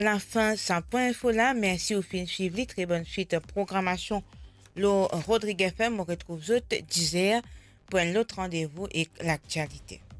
La fin, ça point info là. Merci au fin suivi. Très bonne suite. Programmation. Le Rodrigue FM, on retrouve autres 10 heures pour un autre rendez-vous et l'actualité.